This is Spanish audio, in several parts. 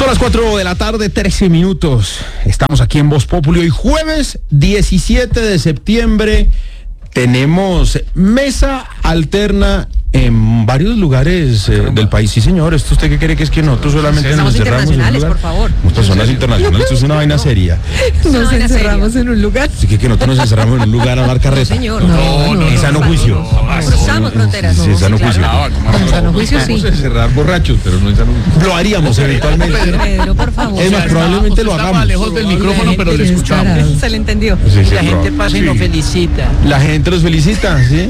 Son las 4 de la tarde, 13 minutos. Estamos aquí en Voz Populi. Hoy jueves 17 de septiembre tenemos mesa alterna en varios lugares del país. Sí, señor. ¿Esto usted qué cree que es que nosotros solamente nos encerramos en un lugar? Por favor. Personas internacionales, esto es una vaina seria. Nos encerramos en un lugar. Así que nosotros nos encerramos en un lugar a hablar carreta. No, señor. No, en sano juicio. Cruzamos fronteras. Sí, en sano juicio. En sano juicio, sí. Vamos a encerrar borrachos, pero no en sano juicio. Lo haríamos eventualmente. Pedro, por favor. Es más, probablemente lo Estaba hagamos. lejos del micrófono, pero le escuchamos. Se le entendió. Sí, sí, La gente pasa y nos felicita. La gente los felicita, ¿sí?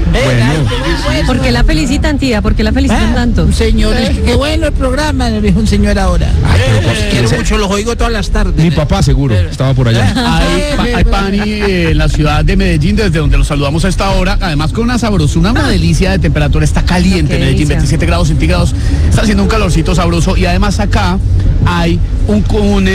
Bueno. ¿Por qué la felicitan, tía? ¿Por qué la felicitan tanto? Un señor, qué bueno el programa, le dijo un señor ahora. Quiero ¿quién mucho, los oigo todas las tardes. Mi papá seguro, estaba por allá. Hay pani en la ciudad de Medellín, desde donde los saludamos a esta hora, además con una sabrosura, una delicia de temperatura, está caliente Qué Medellín, delicia. 27 grados centígrados, está haciendo un calorcito sabroso y además acá hay un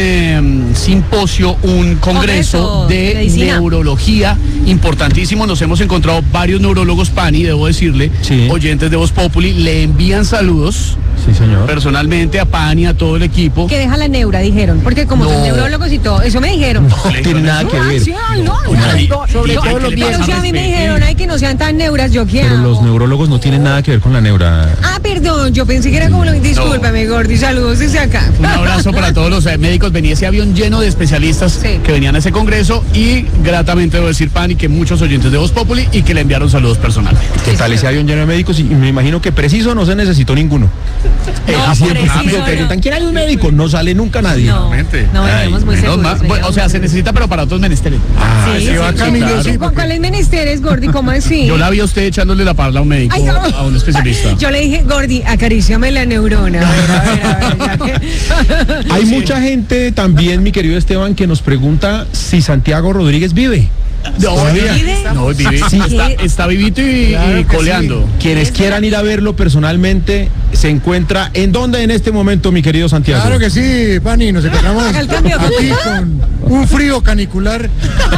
simposio, un congreso Congreso de de medicina. neurología importantísimo. Nos hemos encontrado varios neurólogos, pani, debo decirle, Sí. oyentes de Voz Populi, le envían saludos Sí, señor. personalmente a pani, a todo el equipo. Que deja la neura, dijeron. Porque como No. son neurólogos y todo, eso me dijeron. No tiene nada que ver. Sí, ay, no, Ay, sobre ¿y todo qué los le viejos. pero pasa? si a mí me Respete. dijeron, ay, que no sean tan neuras, ¿yo qué Pero hago? los neurólogos no tienen nada que ver con la neura. Ah, perdón, yo pensé que era como lo... Discúlpame, Gordi, saludos desde acá. Un abrazo para todos los médicos. Venía ese avión lleno de especialistas Sí. que venían a ese congreso y gratamente debo decir, pani, que muchos oyentes de Voz Populi y que le enviaron saludos personalmente. ¿Qué tal ese avión lleno de médicos? Y me imagino que preciso no se necesitó ninguno. No, Siempre preciso, preguntan, no. ¿quién hay un médico? No sale nunca nadie. No, no, veníamos muy Menos seguros. mal. Bueno, o sea, se necesita, pero para otros menesteres. Sí, sí, va sí, Camilo, claro. sí, ¿Cuáles menesteres, Gordi? ¿Cómo así? Yo la vi a usted echándole la parla a un médico, Ay, no. a un especialista. Yo le dije, Gordi, acaríciame la neurona. A ver, ya que- Hay mucha gente también, mi querido Esteban, que nos pregunta si Santiago Rodríguez vive. No, ¿Todavía? ¿Vive? No, vive. Sí. Está vivito y Claro que coleando. Quienes quieran ir a verlo personalmente, se encuentra ¿en dónde en este momento, mi querido Santiago? Claro que sí, Pani, nos encontramos Haga el cambio. aquí con un frío canicular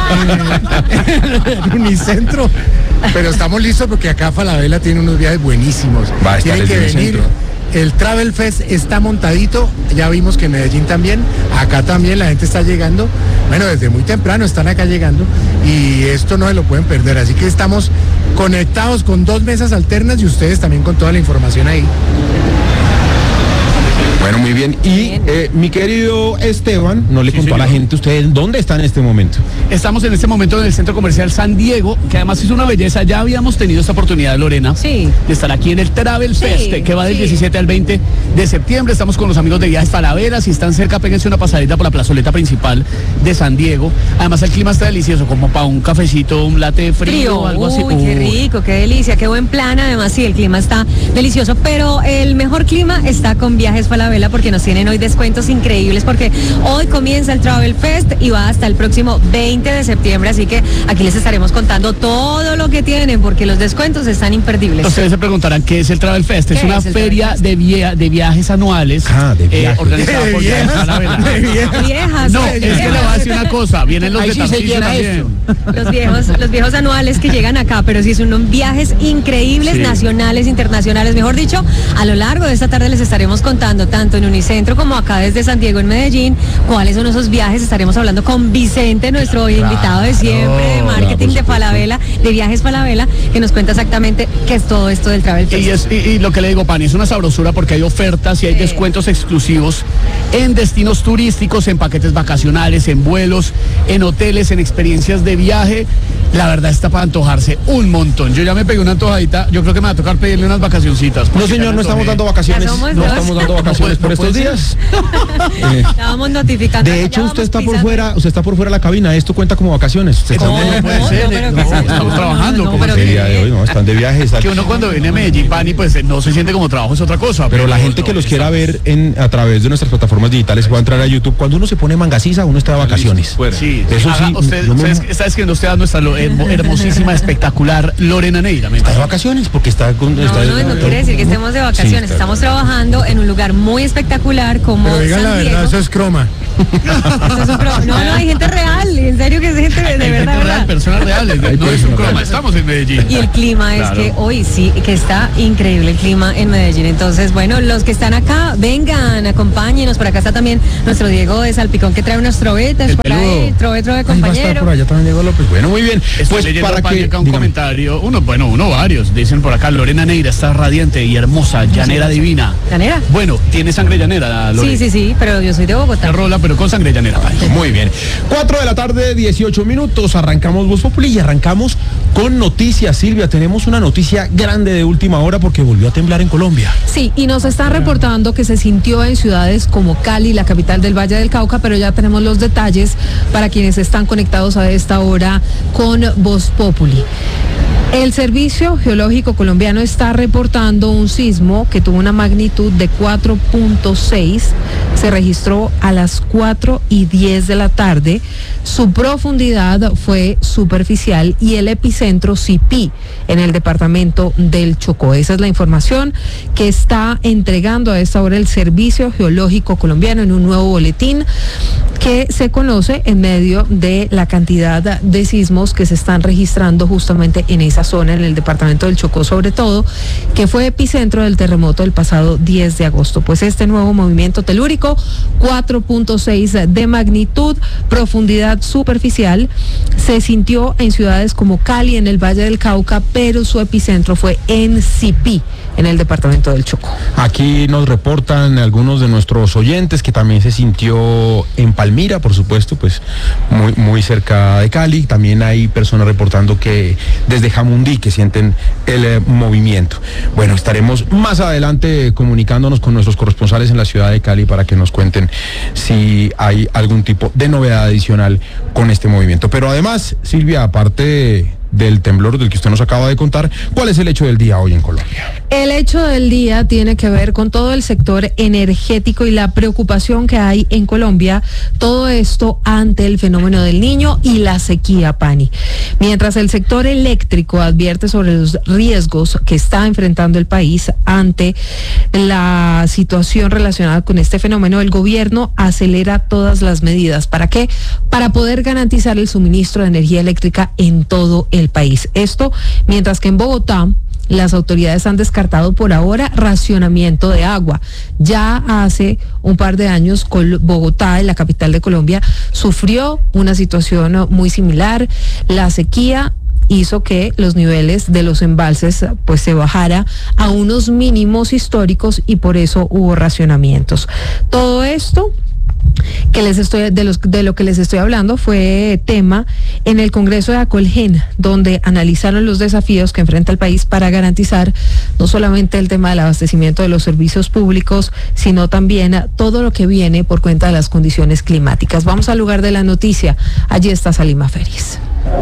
en Unicentro, pero estamos listos porque acá Falabella tiene unos viajes buenísimos. Va a estar Tienen el que venir. Unicentro. El Travel Fest está montadito, ya vimos que en Medellín también, acá también la gente está llegando, bueno, desde muy temprano están acá llegando y esto no se lo pueden perder, así que estamos conectados con 2 mesas alternas y ustedes también con toda la información ahí. Bueno, muy bien. Y mi querido Esteban, no le Sí, contó a la señor. gente usted dónde está en este momento. Estamos en este momento en el Centro Comercial San Diego, que además es una belleza. Ya habíamos tenido esta oportunidad, Lorena, Sí. de estar aquí en el Travel Sí, Fest, que va del sí. 17 al 20 de septiembre. Estamos con los amigos de Viajes Falabella. Si están cerca, péguense una pasadita por la plazoleta principal de San Diego. Además, el clima está delicioso, como para un cafecito, un latte frío, algo así. Uy, qué rico, qué delicia, qué buen plan. Además, sí, el clima está delicioso, pero el mejor clima está con Viajes Falabella porque nos tienen hoy descuentos increíbles porque hoy comienza el Travel Fest y va hasta el próximo 20 de septiembre, así que aquí les estaremos contando todo lo que tienen porque los descuentos están imperdibles. Ustedes se preguntarán qué es el Travel Fest. Es ¿Qué una es el feria Travel de viajes anuales De viajes. organizada por Viajes Falabella. Viejas, No, es que le voy a decir una cosa. Vienen los Ahí de sí se Tarcisio llena también. los viejos anuales que llegan acá, pero sí son unos viajes increíbles, Sí. nacionales, internacionales, mejor dicho, a lo largo de esta tarde les estaremos contando tanto en Unicentro como acá desde San Diego en Medellín, cuáles son esos viajes. Estaremos hablando con Vicente, nuestro invitado de siempre, de marketing de Falabella, de Viajes Falabella, que nos cuenta exactamente qué es todo esto del Travel Fest. Y lo que le digo, Pani, es una sabrosura porque hay ofertas y hay Sí. descuentos exclusivos en destinos turísticos, en paquetes vacacionales, en vuelos, en hoteles, en experiencias de viaje. La verdad está para antojarse un montón. Yo ya me pegué una antojadita. Yo creo que me va a tocar pedirle unas vacacioncitas. No, porque señor, ya me no estamos antojé. dando vacaciones. Ya somos No dos. estamos dando vacaciones por No estos puede días. Estábamos notificando. De ya hecho, usted vamos está por pisando. fuera, usted está por fuera de la cabina. Esto cuenta como vacaciones. Usted está No, de- no puede ser. pero No, ¿qué es esto? estamos trabajando. ¿cómo pero así? el ¿qué? día de hoy, no, están de viaje. Que uno cuando viene a Medellín, Pani, pues no se siente como trabajo, es otra cosa. Pero la gente no, que los está- quiera ver a través de nuestras plataformas digitales puede entrar a YouTube. Cuando uno se pone mangasiza, uno está de vacaciones. Sí, Eso haga- sí, usted, no me- está escribiendo usted a nuestra hermosísima, espectacular Lorena Neira. ¿me Está de entiende? vacaciones porque está con... No, está- no quiere decir que estemos de vacaciones. Sí, está- Estamos trabajando en un lugar muy espectacular como Pero digan la San verdad, Diego. eso es croma. Esto es un no, hay gente real, en serio que es gente de Hay verdad, gente real, verdad. personas reales, no es un personas croma, reales. estamos en Medellín. Y el clima es Claro. que hoy sí, que está increíble el clima en Medellín. Entonces, bueno, los que están acá, vengan a acompáñenos. Por acá está también nuestro Diego de Salpicón, que trae unos trovetes por ahí, trove, compañero. Por allá también Diego López. Bueno, muy bien. Pues para que un comentario, uno varios, dicen por acá, Lorena Neira está radiante y hermosa, llanera divina. ¿Llanera? Bueno, tiene sangre llanera, Lorena. Sí, pero yo soy de Bogotá. Se rola, pero con sangre llanera. Muy bien. 4 de la tarde, 18 minutos. Arrancamos Voz Populi y arrancamos con noticias. Silvia, tenemos una noticia grande de última hora porque volvió a temblar en Colombia. Sí, y nos están reportando que se sintió en ciudades como Cali, la capital del Valle del Cauca, pero ya tenemos los detalles para quienes están conectados a esta hora con Voz Populi. El Servicio Geológico Colombiano está reportando un sismo que tuvo una magnitud de 4.6. Se registró a las 4:10 de la tarde. Su profundidad fue superficial y el epicentro Sipí, en el departamento del Chocó. Esa es la información que está entregando a esta hora el Servicio Geológico Colombiano en un nuevo boletín que se conoce en medio de la cantidad de sismos que se están registrando justamente en esa zona, en el departamento del Chocó sobre todo, que fue epicentro del terremoto del pasado 10 de agosto. Pues este nuevo movimiento telúrico, 4.6 de magnitud, profundidad superficial, se sintió en ciudades como Cali, en el Valle del Cauca, pero su epicentro fue en Sipí, en el departamento del Chocó. Aquí nos reportan algunos de nuestros oyentes que también se sintió en Palmira, por supuesto, pues muy cerca de Cali. También hay personas reportando que desde Jamundí que sienten el movimiento. Bueno, estaremos más adelante comunicándonos con nuestros corresponsales en la ciudad de Cali para que nos cuenten si hay algún tipo de novedad adicional con este movimiento. Pero además, Silvia, aparte del temblor del que usted nos acaba de contar, ¿cuál es el hecho del día hoy en Colombia? El hecho del día tiene que ver con todo el sector energético y la preocupación que hay en Colombia, todo esto ante el fenómeno del Niño y la sequía, Pani. Mientras el sector eléctrico advierte sobre los riesgos que está enfrentando el país ante la situación relacionada con este fenómeno, el gobierno acelera todas las medidas. ¿Para qué? Para poder garantizar el suministro de energía eléctrica en todo el país. Esto mientras que en Bogotá las autoridades han descartado por ahora racionamiento de agua. Ya hace un par de años Bogotá, la capital de Colombia, sufrió una situación muy similar. La sequía hizo que los niveles de los embalses pues se bajara a unos mínimos históricos y por eso hubo racionamientos. Todo esto de lo que les estoy hablando fue tema en el Congreso de Acolgen, donde analizaron los desafíos que enfrenta el país para garantizar no solamente el tema del abastecimiento de los servicios públicos, sino también todo lo que viene por cuenta de las condiciones climáticas. Vamos al lugar de la noticia. Allí está Salima Félix.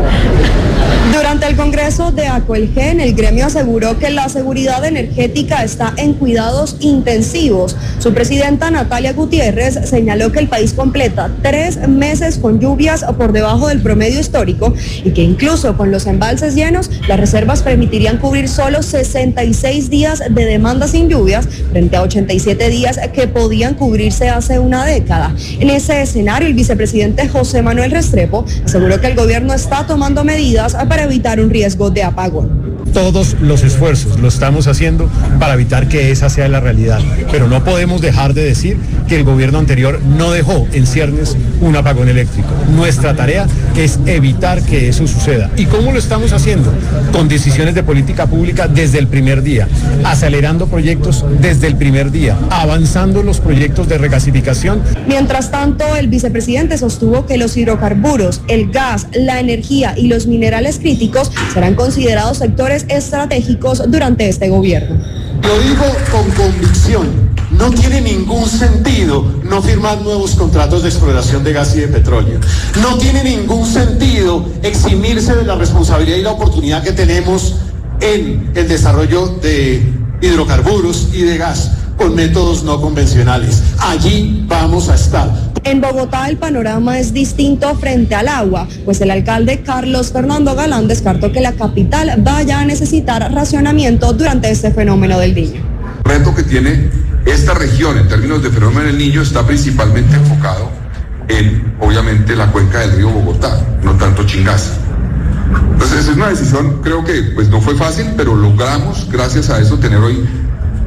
Durante el Congreso de Acolgen, el gremio aseguró que la seguridad energética está en cuidados intensivos. Su presidenta Natalia Gutiérrez señaló que el país completa 3 meses con lluvias por debajo del promedio histórico y que incluso con los embalses llenos, las reservas permitirían cubrir solo 66 días de demanda sin lluvias frente a 87 días que podían cubrirse hace una década. En ese escenario, el vicepresidente José Manuel Restrepo aseguró que el gobierno está tomando medidas para evitar un riesgo de apagón. Todos los esfuerzos lo estamos haciendo para evitar que esa sea la realidad, pero no podemos dejar de decir que el gobierno anterior no dejó en ciernes un apagón eléctrico. Nuestra tarea es evitar que eso suceda. ¿Y cómo lo estamos haciendo? Con decisiones de política pública desde el primer día, acelerando proyectos desde el primer día, avanzando los proyectos de regasificación. Mientras tanto, el vicepresidente sostuvo que los hidrocarburos, el gas, la energía y los minerales críticos serán considerados sectores estratégicos durante este gobierno. Lo digo con convicción, no tiene ningún sentido no firmar nuevos contratos de exploración de gas y de petróleo. No tiene ningún sentido eximirse de la responsabilidad y la oportunidad que tenemos en el desarrollo de hidrocarburos y de gas con métodos no convencionales. Allí vamos a estar. En Bogotá el panorama es distinto frente al agua, pues el alcalde Carlos Fernando Galán descartó que la capital vaya a necesitar racionamiento durante este fenómeno del Niño. El reto que tiene esta región en términos de fenómeno del Niño está principalmente enfocado en, obviamente, la cuenca del río Bogotá, no tanto Chingaza. Entonces es una decisión, creo que pues no fue fácil, pero logramos, gracias a eso, tener hoy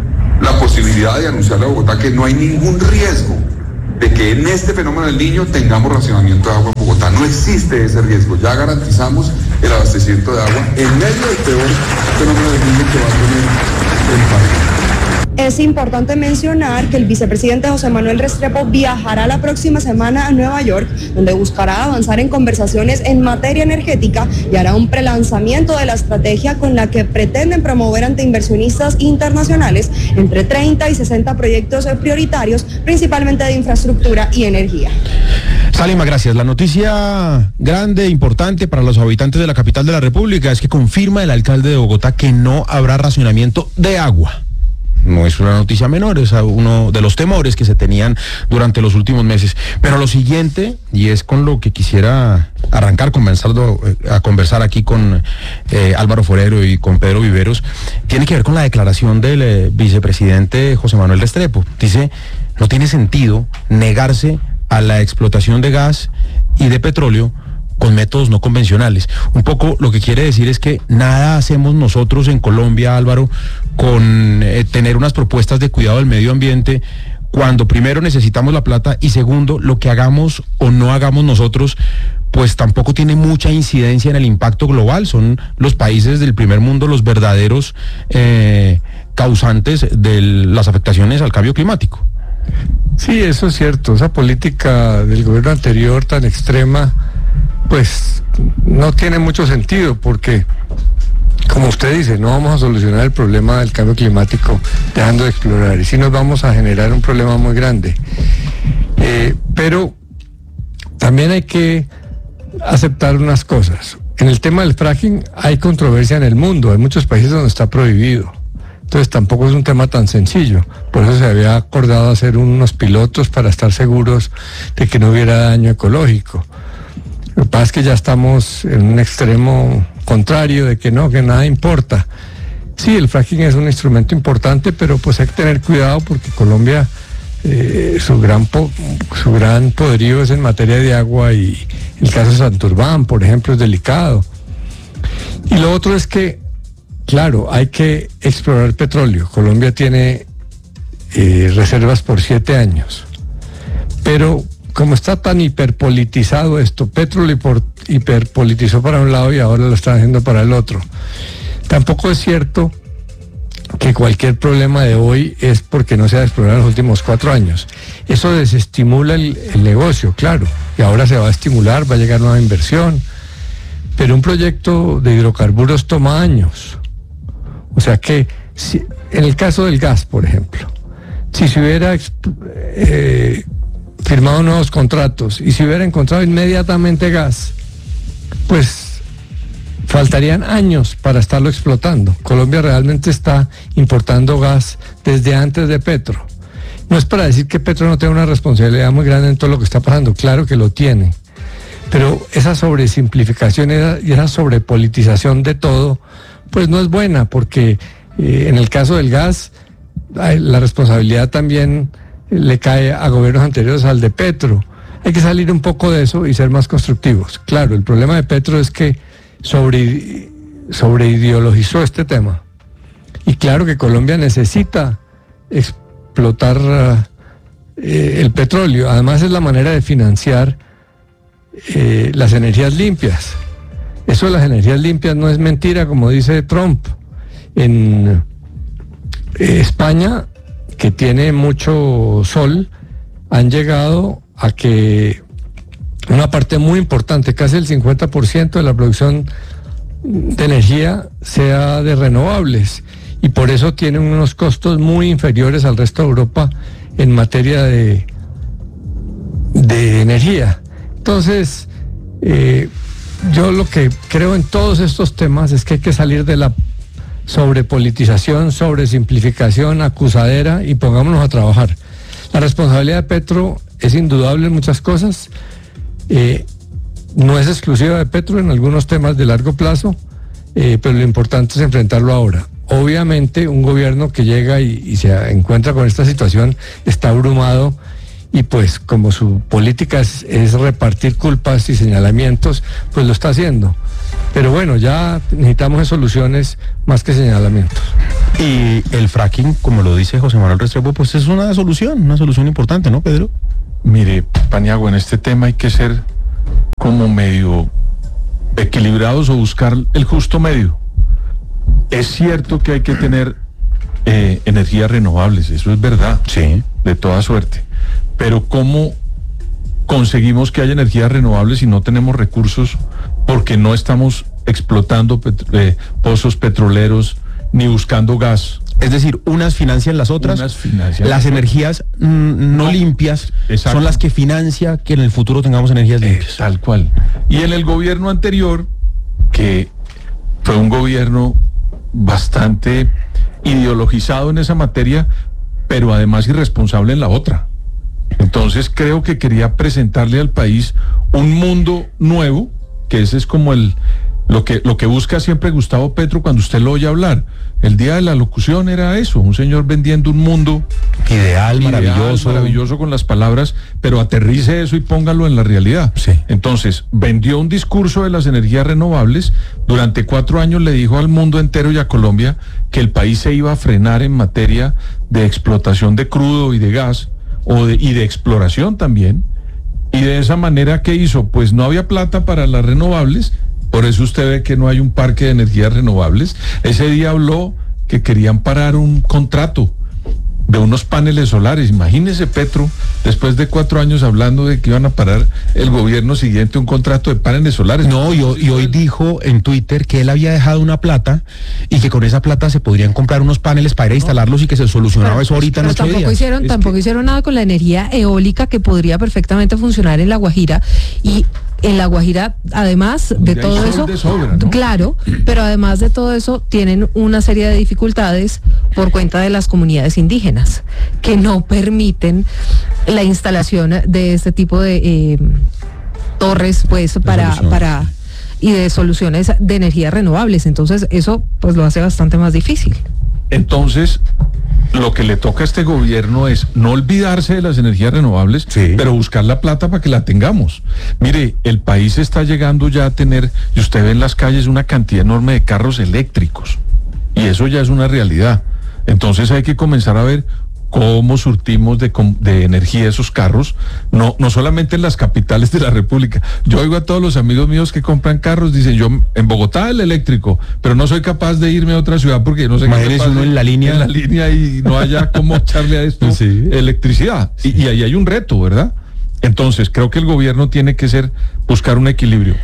la posibilidad de anunciarle a Bogotá que no hay ningún riesgo de que en este fenómeno del Niño tengamos racionamiento de agua en Bogotá. No existe ese riesgo. Ya garantizamos el abastecimiento de agua en medio del peor fenómeno del Niño que va a tener el país. Es importante mencionar que el vicepresidente José Manuel Restrepo viajará la próxima semana a Nueva York, donde buscará avanzar en conversaciones en materia energética y hará un prelanzamiento de la estrategia con la que pretenden promover ante inversionistas internacionales entre 30 y 60 proyectos prioritarios, principalmente de infraestructura y energía. Salima, gracias. La noticia grande, importante para los habitantes de la capital de la República es que confirma el alcalde de Bogotá que no habrá racionamiento de agua. No es una noticia menor, es uno de los temores que se tenían durante los últimos meses. Pero lo siguiente, y es con lo que quisiera arrancar a conversar aquí con Álvaro Forero y con Pedro Viveros, tiene que ver con la declaración del vicepresidente José Manuel Restrepo. Dice, no tiene sentido negarse a la explotación de gas y de petróleo con métodos no convencionales. Un poco lo que quiere decir es que nada hacemos nosotros en Colombia, Álvaro, con tener unas propuestas de cuidado del medio ambiente, cuando primero necesitamos la plata y segundo, lo que hagamos o no hagamos nosotros, pues tampoco tiene mucha incidencia en el impacto global. Son los países del primer mundo los verdaderos causantes de las afectaciones al cambio climático. Sí, eso es cierto. Esa política del gobierno anterior tan extrema, pues no tiene mucho sentido, porque como usted dice, no vamos a solucionar el problema del cambio climático dejando de explorar, y sí nos vamos a generar un problema muy grande. Pero también hay que aceptar unas cosas. En el tema del fracking hay controversia en el mundo, hay muchos países donde está prohibido. Entonces tampoco es un tema tan sencillo. Por eso se había acordado hacer unos pilotos para estar seguros de que no hubiera daño ecológico. Lo que pasa es que ya estamos en un extremo contrario de que no, que nada importa. Sí, el fracking es un instrumento importante, pero pues hay que tener cuidado porque Colombia, su gran poderío es en materia de agua, y el caso de Santurbán, por ejemplo, es delicado. Y lo otro es que, claro, hay que explorar petróleo. Colombia tiene reservas por 7 años, pero como está tan hiperpolitizado esto, Petro lo hiperpolitizó para un lado y ahora lo están haciendo para el otro. Tampoco es cierto que cualquier problema de hoy es porque no se ha explorado en los últimos 4 años. Eso desestimula el negocio, claro, y ahora se va a estimular, va a llegar nueva inversión, pero un proyecto de hidrocarburos toma años. O sea que, en el caso del gas, por ejemplo, si se hubiera firmado nuevos contratos y si hubiera encontrado inmediatamente gas, pues faltarían años para estarlo explotando. Colombia realmente está importando gas desde antes de Petro. No es para decir que Petro no tenga una responsabilidad muy grande en todo lo que está pasando, claro que lo tiene, pero esa sobresimplificación y esa sobrepolitización de todo, pues no es buena, porque en el caso del gas, la responsabilidad también le cae a gobiernos anteriores al de Petro. Hay que salir un poco de eso y ser más constructivos. Claro, el problema de Petro es que sobreideologizó este tema. Y claro que Colombia necesita explotar el petróleo. Además es la manera de financiar las energías limpias. Eso de las energías limpias no es mentira, como dice Trump. En España, que tiene mucho sol, han llegado a que una parte muy importante, casi el 50% de la producción de energía sea de renovables, y por eso tienen unos costos muy inferiores al resto de Europa en materia de energía. Entonces, yo lo que creo en todos estos temas es que hay que salir de la sobrepolitización, sobresimplificación, acusadera, y pongámonos a trabajar. La responsabilidad de Petro es indudable en muchas cosas, no es exclusiva de Petro en algunos temas de largo plazo, pero lo importante es enfrentarlo ahora. Obviamente un gobierno que llega y se encuentra con esta situación está abrumado, y pues como su política es repartir culpas y señalamientos, pues lo está haciendo. Pero bueno, ya necesitamos soluciones más que señalamientos. Y el fracking, como lo dice José Manuel Restrepo, pues es una solución importante, ¿no, Pedro? Mire, Paniagua, en este tema hay que ser como medio equilibrados o buscar el justo medio. Es cierto que hay que tener energías renovables, eso es verdad, sí, de toda suerte. Pero ¿cómo conseguimos que haya energías renovables si no tenemos recursos? Porque no estamos explotando pozos petroleros ni buscando gas. Es decir, unas financian las otras. Las energías no limpias son las que financia que en el futuro tengamos energías limpias. Tal cual. Y en el gobierno anterior, que fue un gobierno bastante ideologizado en esa materia, pero además irresponsable en la otra. Entonces creo que quería presentarle al país un mundo nuevo, que ese es como lo que busca siempre Gustavo Petro cuando usted lo oye hablar. El día de la locución era eso, un señor vendiendo un mundo ideal, maravilloso con las palabras, pero aterrice eso y póngalo en la realidad. Sí. Entonces, vendió un discurso de las energías renovables, durante 4 años le dijo al mundo entero y a Colombia que el país se iba a frenar en materia de explotación de crudo y de gas, y de exploración también, y de esa manera, ¿qué hizo? Pues no había plata para las renovables. Por eso usted ve que no hay un parque de energías renovables. Ese día habló que querían parar un contrato de unos paneles solares. Imagínese, Petro, después de 4 años hablando de que iban a parar el gobierno siguiente un contrato de paneles solares. No, y hoy dijo en Twitter que él había dejado una plata y que con esa plata se podrían comprar unos paneles para ir a instalarlos y que se solucionaba eso ahorita en 8 días. Tampoco hicieron nada con la energía eólica que podría perfectamente funcionar en La Guajira. Y en La Guajira, además de todo eso, de sobra, ¿no? Claro, pero además de todo eso, tienen una serie de dificultades por cuenta de las comunidades indígenas, que no permiten la instalación de este tipo de torres, pues, para y de soluciones de energías renovables. Entonces, eso, pues, lo hace bastante más difícil. Entonces, lo que le toca a este gobierno es no olvidarse de las energías renovables, sí, pero buscar la plata para que la tengamos. Mire, el país está llegando ya a tener, y usted ve en las calles una cantidad enorme de carros eléctricos, y eso ya es una realidad. Entonces hay que comenzar a ver cómo surtimos de energía esos carros, no solamente en las capitales de la República. Yo oigo a todos los amigos míos que compran carros, dicen, yo en Bogotá el eléctrico, pero no soy capaz de irme a otra ciudad porque no sé qué pasa en la línea y no haya cómo echarle a esto electricidad. Y ahí hay un reto, ¿verdad? Entonces creo que el gobierno tiene que buscar un equilibrio.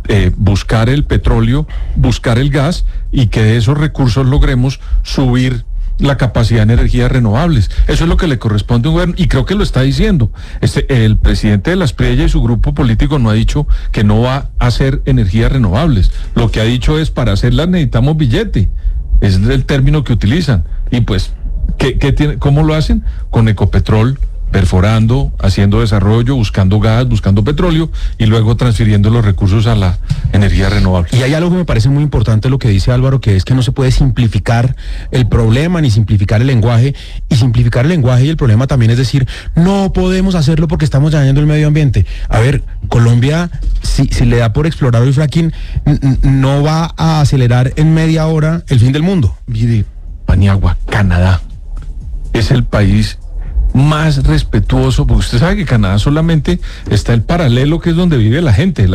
Buscar el petróleo, buscar el gas, y que de esos recursos logremos subir la capacidad de energías renovables. Eso es lo que le corresponde a un gobierno, y creo que lo está diciendo. El presidente de la Espriella y su grupo político no ha dicho que no va a hacer energías renovables. Lo que ha dicho es, para hacerlas necesitamos billete. Es el término que utilizan. Y pues, ¿cómo lo hacen? Con Ecopetrol, perforando, haciendo desarrollo, buscando gas, buscando petróleo, y luego transfiriendo los recursos a la energía renovable. Y hay algo que me parece muy importante lo que dice Álvaro, que es que no se puede simplificar el problema ni simplificar el lenguaje, y simplificar el lenguaje y el problema también es decir, no podemos hacerlo porque estamos dañando el medio ambiente. A ver, Colombia, si le da por explorar el fracking, no va a acelerar en media hora el fin del mundo. Mire, Paniagua, Canadá es el país más respetuoso, porque usted sabe que Canadá solamente está el paralelo, que es donde vive la gente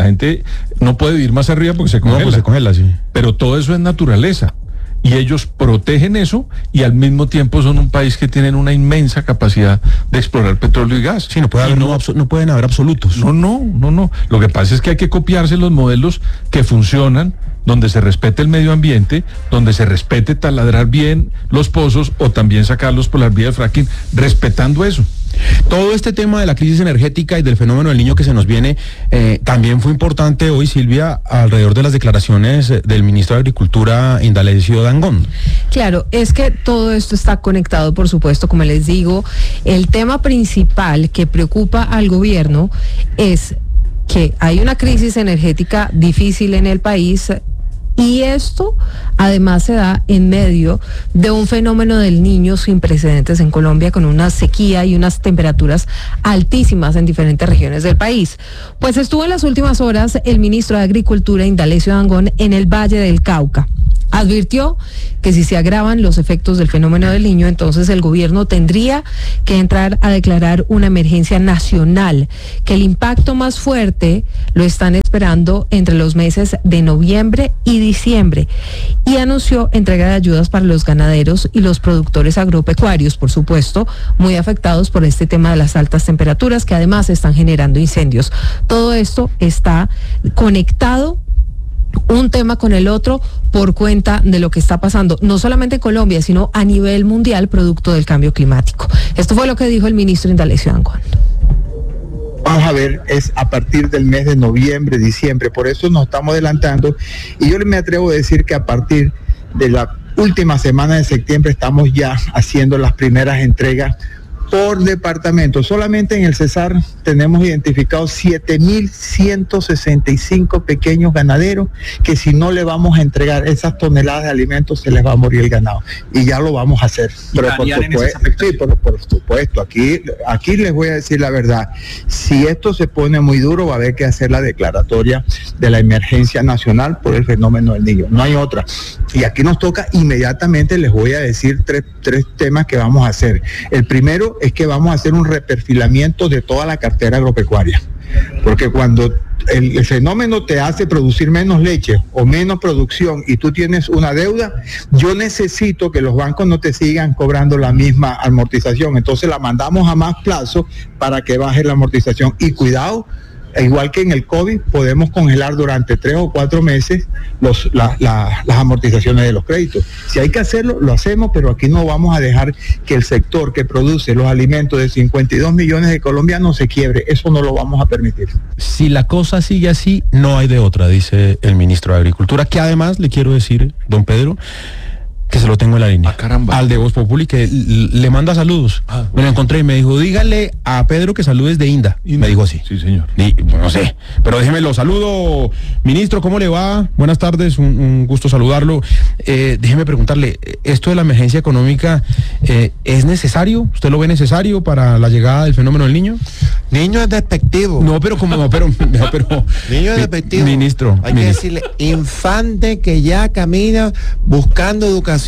no puede vivir más arriba porque se congela. No, pues se congela, sí. Pero todo eso es naturaleza, y ellos protegen eso, y al mismo tiempo son un país que tienen una inmensa capacidad de explorar petróleo y gas. Sí, no pueden haber absolutos. No. Lo que pasa es que hay que copiarse los modelos que funcionan, donde se respete el medio ambiente, donde se respete taladrar bien los pozos o también sacarlos por las vías de fracking, respetando eso. Todo este tema de la crisis energética y del fenómeno del Niño que se nos viene, también fue importante hoy, Silvia, alrededor de las declaraciones del ministro de Agricultura, Indalecio Dangond. Claro, es que todo esto está conectado, por supuesto, como les digo. El tema principal que preocupa al gobierno es que hay una crisis energética difícil en el país, y esto además se da en medio de un fenómeno del Niño sin precedentes en Colombia, con una sequía y unas temperaturas altísimas en diferentes regiones del país. Pues estuvo en las últimas horas el ministro de Agricultura, Indalecio Dangond, en el Valle del Cauca. Advirtió que si se agravan los efectos del fenómeno del Niño, entonces el gobierno tendría que entrar a declarar una emergencia nacional, que el impacto más fuerte lo están esperando entre los meses de noviembre y diciembre, y anunció entrega de ayudas para los ganaderos y los productores agropecuarios, por supuesto, muy afectados por este tema de las altas temperaturas que además están generando incendios. Todo esto está conectado, un tema con el otro, por cuenta de lo que está pasando, no solamente en Colombia, sino a nivel mundial, producto del cambio climático. Esto fue lo que dijo el ministro Indalecio Ancón. Vamos a ver, es a partir del mes de noviembre, diciembre, por eso nos estamos adelantando, y yo me atrevo a decir que a partir de la última semana de septiembre estamos ya haciendo las primeras entregas por departamento. Solamente en el Cesar tenemos identificados 7.165 pequeños ganaderos que si no le vamos a entregar esas toneladas de alimentos se les va a morir el ganado. Y ya lo vamos a hacer. Pero por supuesto, aquí les voy a decir la verdad. Si esto se pone muy duro, va a haber que hacer la declaratoria de la emergencia nacional por el fenómeno del Niño. No hay otra. Y aquí nos toca inmediatamente, les voy a decir tres temas que vamos a hacer. El primero es que vamos a hacer un reperfilamiento de toda la cartera agropecuaria, porque cuando el fenómeno te hace producir menos leche o menos producción y tú tienes una deuda, yo necesito que los bancos no te sigan cobrando la misma amortización, entonces la mandamos a más plazo para que baje la amortización. Y cuidado, igual que en el COVID, podemos congelar durante 3 o 4 meses las amortizaciones de los créditos. Si hay que hacerlo, lo hacemos, pero aquí no vamos a dejar que el sector que produce los alimentos de 52 millones de colombianos se quiebre. Eso no lo vamos a permitir. Si la cosa sigue así, no hay de otra, dice el ministro de Agricultura, que además le quiero decir, don Pedro, que se lo tengo en la línea. Caramba. Al de Voz Populi, que le manda saludos. Me lo encontré y me dijo, dígale a Pedro que saludes de Inda. Me dijo así. Sí, señor. Y, no sé, pero déjeme lo saludo. Ministro, ¿cómo le va? Buenas tardes, un gusto saludarlo. Déjeme preguntarle, ¿esto de la emergencia económica es necesario? ¿Usted lo ve necesario para la llegada del fenómeno del Niño? Niño es despectivo. No, pero como pero niño es despectivo. Ministro. Hay que decirle, infante que ya camina buscando educación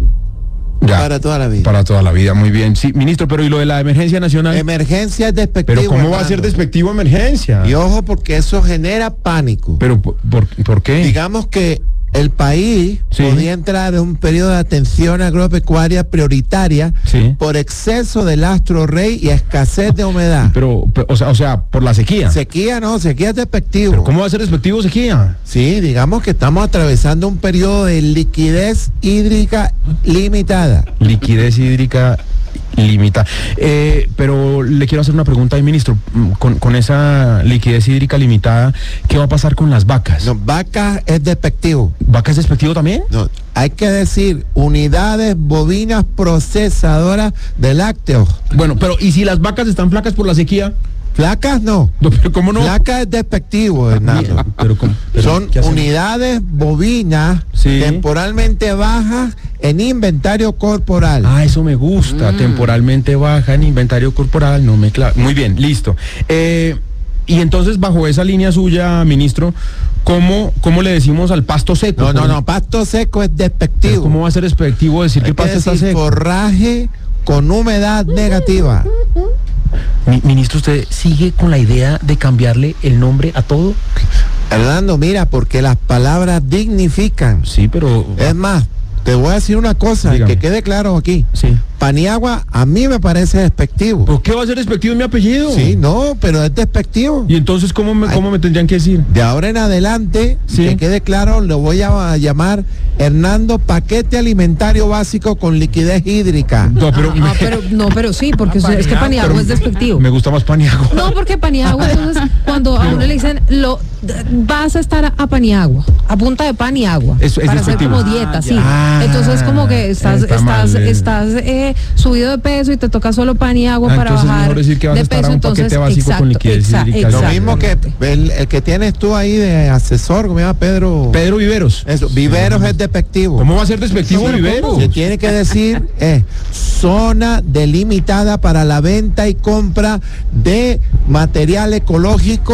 ya, para toda la vida. Para toda la vida, muy bien. Sí, ministro, pero ¿y lo de la emergencia nacional? Emergencia es despectivo. Pero ¿cómo va a ser despectivo emergencia? Y ojo, porque eso genera pánico. Pero ¿por qué? Digamos que el país podía entrar en un periodo de atención agropecuaria prioritaria por exceso de lastro rey y escasez de humedad. Pero o sea, por la sequía. Sequía es despectivo. ¿Pero cómo va a ser despectivo sequía? Sí, digamos que estamos atravesando un periodo de liquidez hídrica limitada. Liquidez hídrica limitada. Pero le quiero hacer una pregunta al ministro. Con esa liquidez hídrica limitada, ¿qué va a pasar con las vacas? No, vacas es despectivo. ¿Vaca es despectivo también? No, hay que decir unidades bovinas procesadoras de lácteos. Bueno, pero ¿y si las vacas están flacas por la sequía? Flacas no. Pero ¿cómo no? Flacas es despectivo, Hernando. Pero son unidades bovinas temporalmente bajas en inventario corporal. Ah, eso me gusta. Temporalmente baja en inventario corporal. No me muy bien, listo. Y entonces, bajo esa línea suya, ministro, ¿cómo le decimos al pasto seco? No, pasto seco es despectivo. ¿Pero cómo va a ser despectivo decir que el pasto está seco? Forraje con humedad negativa. Ministro, ¿usted sigue con la idea de cambiarle el nombre a todo? Hernando, mira, porque las palabras dignifican. Sí, pero... Es más, te voy a decir una cosa, que quede claro aquí. Sí. Paniagua a mí me parece despectivo. ¿Por qué va a ser despectivo en mi apellido? Sí, no, pero es despectivo. ¿Y entonces cómo me tendrían que decir? De ahora en adelante, que quede claro, lo voy a llamar Hernando Paquete Alimentario Básico con liquidez hídrica. No, pero sí, porque es que Paniagua es despectivo. Me gusta más Paniagua. No, porque Paniagua, entonces, cuando a uno le dicen, vas a estar a Paniagua, a punta de Paniagua, para hacer como dieta, sí. Entonces como que estás subido de peso y te toca solo pan y agua para bajar mejor decir que vas de a estar peso, a un paquete básico con liquidez hídrica. Lo mismo que el que tienes tú ahí de asesor, ¿cómo se llama? Pedro Viveros. Eso, Viveros es despectivo. ¿Cómo va a ser despectivo Viveros? Se tiene que decir zona delimitada para la venta y compra de material ecológico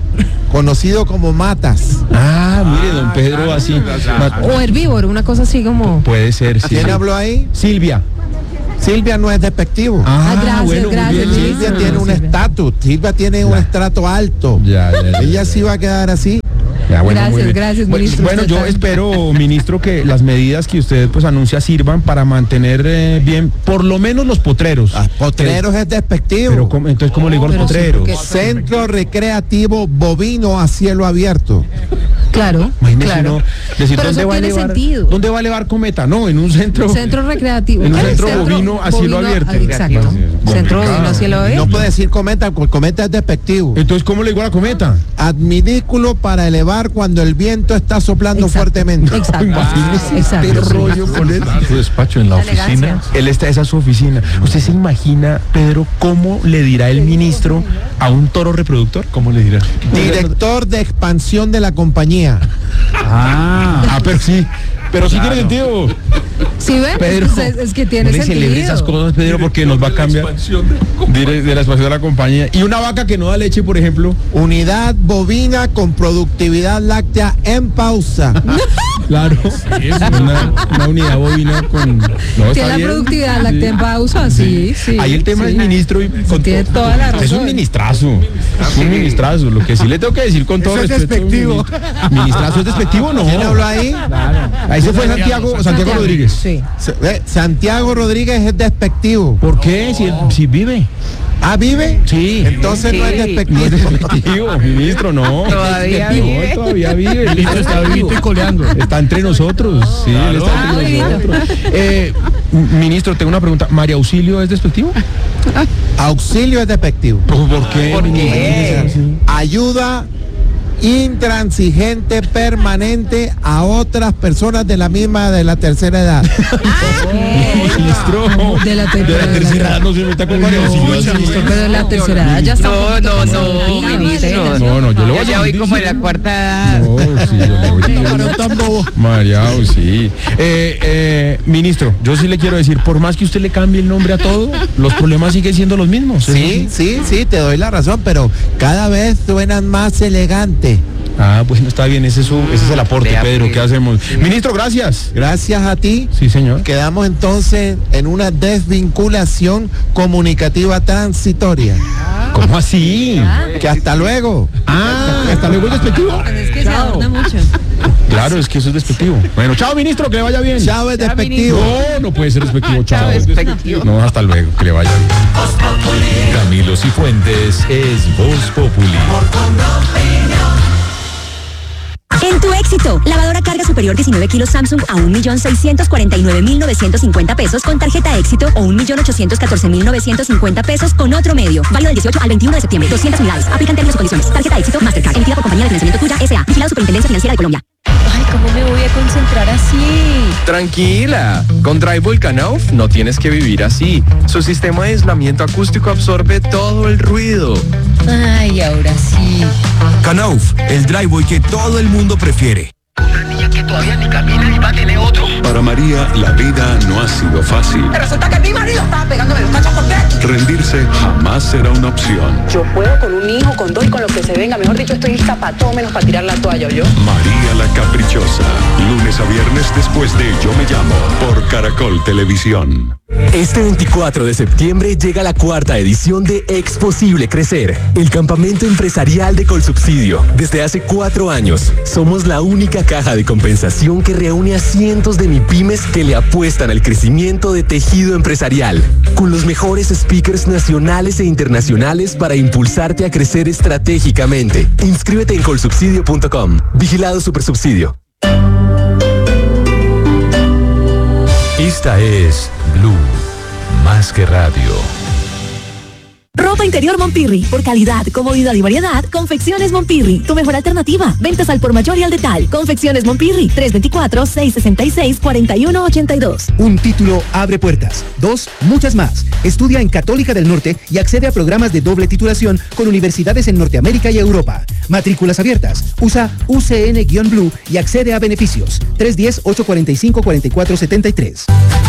conocido como Matas. Ah, mire, don Pedro, así. O herbívoro, una cosa así como... Puede ser, sí. ¿Quién habló ahí? Silvia. Silvia no es despectivo. gracias, bueno, muy gracias. bien. Silvia tiene un estatus, Silvia tiene un estrato alto. Ya. Ella sí va a quedar así. Ya, bueno, muy bien. Gracias, ministro. Bueno, yo espero, ministro, que las medidas que usted pues anuncia sirvan para mantener bien, por lo menos los potreros. Potreros es despectivo. Pero entonces, ¿cómo le digo a los potreros? Centro recreativo bovino a cielo abierto. Claro, Imagínese claro. uno decir, Pero ¿dónde eso va a tiene elevar? sentido. ¿Dónde va a elevar cometa? No, en un centro. Centro recreativo. En un El centro bovino a cielo abierto. Exacto. Centro bovino a cielo abierto. No puede decir cometa, porque cometa es despectivo. Entonces, ¿cómo le digo a la cometa? Adminículo para elevar cuando el viento está soplando fuertemente. Exacto. Este rollo con él. Su despacho en la oficina. Esa es su oficina. ¿Usted se imagina, Pedro, cómo le dirá el ministro a un toro reproductor? ¿Cómo le dirá? Director de expansión de la compañía. Pero sí. Pero sí tiene sentido. ¿Sí ven? Pedro, Es que tiene no le sentido. celebre esas cosas, Pedro, porque nos va a cambiar de la expansión de la compañía. Y una vaca que no da leche, por ejemplo. Unidad bovina con productividad láctea en pausa. Claro. Una unidad bovina con... No, Tiene está la bien. productividad láctea en pausa, sí. Ahí el tema es ministro y tiene toda la razón. es un ministrazo. Es un ministrazo. Lo que sí le tengo que decir con todo Eso es respeto. despectivo. ¿Ministrazo es despectivo? No. ¿Quién habló ahí? Ahí se fue Santiago Rodríguez. Sí. Santiago Rodríguez es despectivo. ¿Por qué? Si vive. ¿Ah, vive? Sí. Entonces no es despectivo. No es despectivo, ministro, no. Todavía No, vive. todavía vive. El ministro está vivito y coleando. Está entre nosotros. Sí, él está entre nosotros. Ministro, tengo una pregunta. ¿María Auxilio es despectivo? Auxilio es despectivo. ¿Por qué? ¿Por qué? Ayuda intransigente permanente a otras personas de la tercera edad. Ministro, De la tercera edad no se meta con María Auxilio. Pero de la tercera edad ya está. Ministro. No, yo le voy a Ya voy como en la cuarta edad. No, sí, yo le voy a María, sí. Ministro, yo sí le quiero decir, por más que usted le cambie el nombre a todo, los problemas siguen siendo los mismos. Sí, te doy la razón, pero cada vez suenan más elegantes. Ah, pues no está bien, ese es el aporte, Pedro, ¿qué hacemos? Ministro, gracias. Gracias a ti. Sí, señor. Quedamos entonces en una desvinculación comunicativa transitoria. ¿Cómo así? Que hasta luego. Hasta luego es despectivo. Es que se adorna mucho. Claro, es que eso es despectivo. Bueno, chao, ministro, que le vaya bien. Chao es despectivo. No puede ser despectivo, chao. despectivo. No, hasta luego, que le vaya bien. Camilo Cifuentes es Voz Populi. En tu éxito, lavadora carga superior 19 kilos Samsung a 1.649.950 pesos con tarjeta éxito o 1.814.950 pesos con otro medio. Válido del 18 al 21 de septiembre. 200 unidades. Aplican términos y condiciones. Tarjeta éxito Mastercard. Emitida por Compañía de Financiamiento Tuya S.A. Vigilado Superintendencia Financiera de Colombia. Ay, ¿cómo me voy a concentrar así? Tranquila, con Drywall Canauf no tienes que vivir así. Su sistema de aislamiento acústico absorbe todo el ruido. Ay, ahora sí. Canauf, el driveway que todo el mundo prefiere. Una niña que todavía ni camina y va a tener otro. Para María, la vida no ha sido fácil. Resulta que mi marido estaba pegándome los cachos. ¿Por qué? Rendirse jamás será una opción. Yo puedo con un hijo, con dos y con lo que se venga. Mejor dicho, estoy lista para todo menos para tirar la toalla, ¿yo? María la Caprichosa. Lunes a viernes después de Yo Me Llamo por Caracol Televisión. Este 24 de septiembre llega la 4ª edición de Exposible Crecer, el campamento empresarial de Colsubsidio. Desde hace 4 años, somos la única caja de compensación que reúne a cientos de MIPYMES que le apuestan al crecimiento de tejido empresarial, con los mejores speakers nacionales e internacionales para impulsarte a crecer estratégicamente. Inscríbete en colsubsidio.com. Vigilado Supersubsidio. Esta es Blue, más que radio. Ropa interior Mompirri. Por calidad, comodidad y variedad, Confecciones Mompirri. Tu mejor alternativa. Ventas al por mayor y al detal. Confecciones Mompirri. 324-666-4182. Un título abre puertas. 2, muchas más. Estudia en Católica del Norte y accede a programas de doble titulación con universidades en Norteamérica y Europa. Matrículas abiertas. Usa UCN-Blue y accede a beneficios. 310-845-4473.